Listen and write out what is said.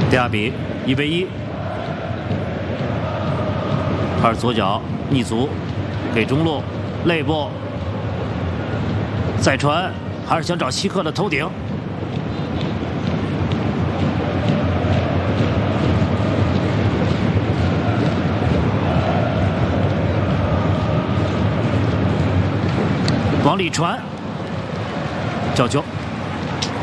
第二比1-1。卡尔左脚逆足给中路内部，再传，还是想找希克的头顶。往里传，角球。